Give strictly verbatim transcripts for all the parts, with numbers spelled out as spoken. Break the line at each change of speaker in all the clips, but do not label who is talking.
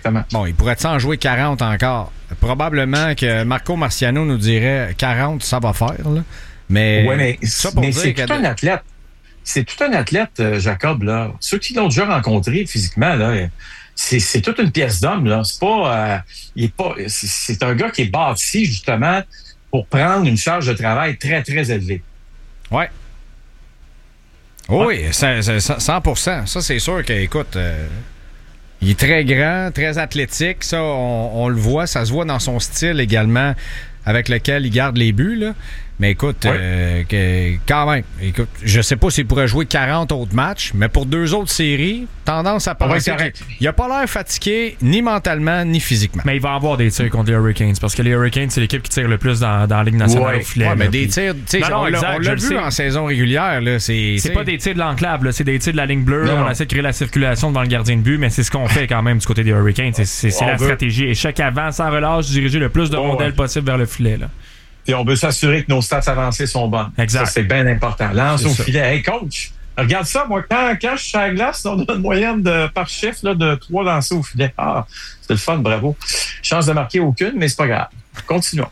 exactement.
Bon, il pourrait en jouer quarante encore. Probablement que Marco Marciano nous dirait quarante, ça va faire, là. Mais,
ouais, mais,
ça pour
mais
dire
c'est
que...
tout un athlète. C'est tout un athlète, euh, Jacob, là. Ceux qui l'ont déjà rencontré physiquement, là, c'est, c'est toute une pièce d'homme, là. C'est pas, euh, il est pas, c'est, c'est un gars qui est bâti, justement, pour prendre une charge de travail très, très élevée.
Ouais. Oh, oui, cent pour cent. Ça, c'est sûr que, écoute, euh, il est très grand, très athlétique. Ça, on, on le voit. Ça se voit dans son style également avec lequel il garde les buts, là. Mais écoute, ouais. euh, que, quand même, écoute, je sais pas s'il pourrait jouer quarante autres matchs, mais pour deux autres séries, tendance à penser qu'il n'a pas l'air fatigué, ni mentalement, ni physiquement.
Mais il va avoir des tirs contre les Hurricanes, parce que les Hurricanes, c'est l'équipe qui tire le plus dans, dans la Ligue nationale
ouais.
au filet.
Ouais, mais
là,
des
puis...
tirs, tu sais, on, l'a, on l'a vu en saison régulière. Là, c'est
c'est pas des tirs de l'enclave, là, c'est des tirs de la ligne bleue. Non. On essaie de créer la circulation devant le gardien de but, mais c'est ce qu'on fait quand même du côté des Hurricanes. C'est, c'est, c'est la veut. stratégie. Et chaque avant, sans relâche, diriger le plus de oh, rondelles ouais. possible vers le filet. Là.
Et on veut s'assurer que nos stats avancées sont bonnes.
Exact.
Ça, c'est bien important. Lance au filet. Hey, coach, regarde ça. Moi, quand, quand je suis à la glace, on a une moyenne de, par chiffre là, de trois lancés au filet. Ah, c'est le fun, bravo. Chance de marquer aucune, mais c'est pas grave. Continuons.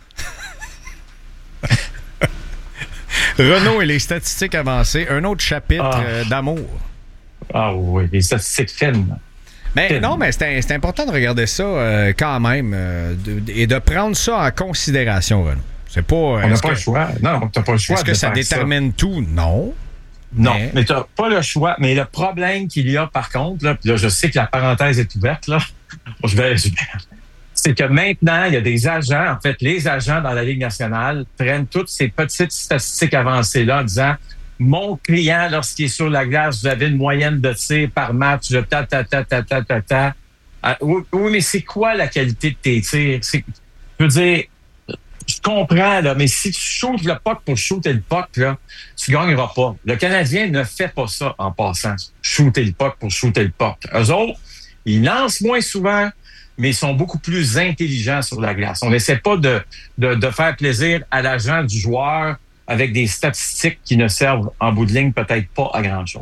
Renaud et les statistiques avancées. Un autre chapitre ah. euh, d'amour.
Ah oui, les statistiques fines.
Mais Fine. non, mais c'est, c'est important de regarder ça euh, quand même euh, de, et de prendre ça en considération, Renaud. C'est pas.
On n'a pas que, le choix. Non, t'as pas le choix.
Est-ce
de
que ça détermine ça. tout? Non.
Non, mais, mais t'as pas le choix. Mais le problème qu'il y a, par contre, là, puis là, je sais que la parenthèse est ouverte, là. je vais, je vais, c'est que maintenant, il y a des agents, en fait, les agents dans la Ligue nationale prennent toutes ces petites statistiques avancées-là en disant mon client, lorsqu'il est sur la glace, vous avez une moyenne de tirs par match, de ta, ta, ta, ta, ta, ta, ta. Ah, oui, oui, mais c'est quoi la qualité de tes tirs? C'est, je veux dire, je comprends, là, mais si tu shootes le puck pour shooter le puck, là, tu gagneras pas. Le Canadien ne fait pas ça en passant. Shooter le puck pour shooter le puck. Eux autres, ils lancent moins souvent, mais ils sont beaucoup plus intelligents sur la glace. On n'essaie pas de, de, de faire plaisir à l'agent du joueur avec des statistiques qui ne servent en bout de ligne peut-être pas à grand-chose.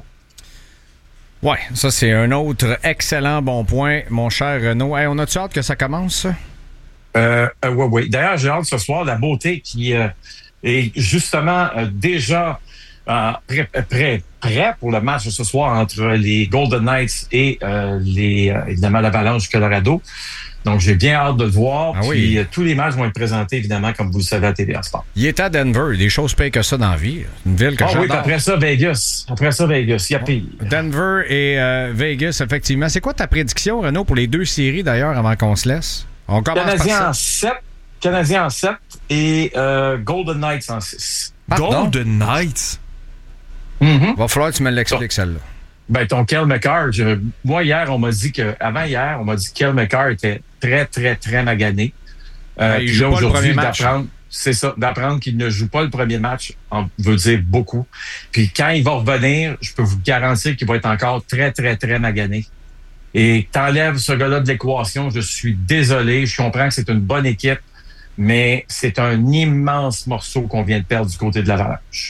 Oui, ça c'est un autre excellent bon point, mon cher Renaud. Hey, on a-tu hâte que ça commence, ça?
Euh, euh, oui, oui. D'ailleurs, j'ai hâte ce soir, la beauté qui euh, est justement euh, déjà euh, prêt, prêt, prêt pour le match de ce soir entre les Golden Knights et euh, les euh, évidemment l'Avalanche du Colorado. Donc, j'ai bien hâte de le voir. Ah puis, oui. euh, tous les matchs vont être présentés, évidemment, comme vous le savez, à T V A Sport.
Il est à Denver. Des choses payent que ça dans la vie. Une ville que
ah,
j'adore.
Oui, puis après ça, Vegas. Après ça, Vegas. Il y a pire.
Denver et euh, Vegas, effectivement. C'est quoi ta prédiction, Renaud, pour les deux séries, d'ailleurs, avant qu'on se laisse? On commence
Canadien
par
en sept. Canadien en sept et euh, Golden Knights en six.
Pardon? Golden Knights?
Mm-hmm. Va falloir que tu me l'expliques, so, celle-là.
Ben, ton Cale Makar, je, moi, hier, on m'a dit que, avant hier, on m'a dit que Cale Makar était très, très, très magané. Euh,
il joue pas le premier match.
D'apprendre, c'est ça, d'apprendre qu'il ne joue pas le premier match, on veut dire beaucoup. Puis quand il va revenir, je peux vous garantir qu'il va être encore très, très, très magané. Et t'enlèves ce gars-là de l'équation, je suis désolé, je comprends que c'est une bonne équipe, mais c'est un immense morceau qu'on vient de perdre du côté de l'Avalanche.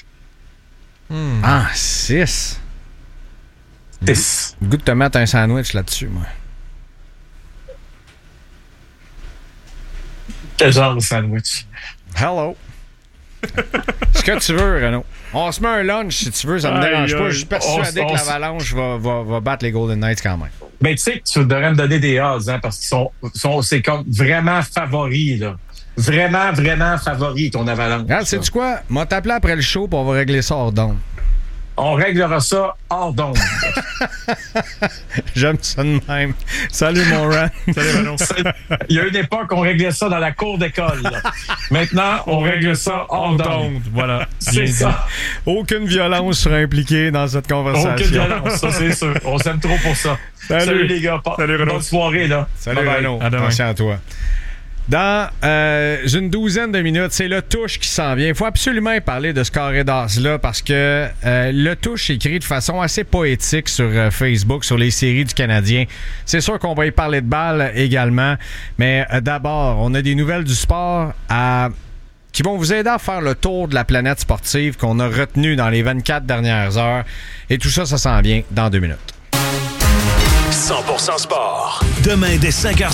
Hmm. Ah, six.
six.
Le goût de te mettre un sandwich là-dessus, moi.
Quel genre de sandwich?
Hello. Ce que tu veux, Renaud. On se met un lunch si tu veux, ça me aïe, dérange aïe. pas. Je suis persuadé on, que on, l'Avalanche va, va, va battre les Golden Knights quand même.
Mais tu sais que tu devrais me donner des odds, hein, parce qu'ils sont, sont c'est comme vraiment favoris, là. Vraiment, vraiment favoris, ton Avalanche.
Regarde, sais-tu quoi? M'a t'appelé après le show pour on va régler ça hors d'onde.
On réglera ça hors d'onde.
J'aime ça de même. Salut, mon Ran.
Salut, Renaud.
Il y a une époque, on réglait ça dans la cour d'école. Là. Maintenant, on, on règle ça hors d'onde.
Voilà.
C'est ça.
Aucune violence sera impliquée dans cette conversation.
Aucune violence, ça, c'est sûr. On s'aime trop pour ça. Salut, Salut les gars.
Salut, Renaud.
Bonne soirée, là.
Salut, Renaud. Attention à toi. Dans euh, une douzaine de minutes, c'est le touche qui s'en vient. Il faut absolument parler de ce carré d'as-là parce que euh, le touche écrit de façon assez poétique sur euh, Facebook, sur les séries du Canadien. C'est sûr qu'on va y parler de balles également, mais euh, d'abord, on a des nouvelles du sport à... qui vont vous aider à faire le tour de la planète sportive qu'on a retenue dans les vingt-quatre dernières heures. Et tout ça, ça s'en vient dans deux minutes.
cent pour cent sport. Demain, dès cinq heures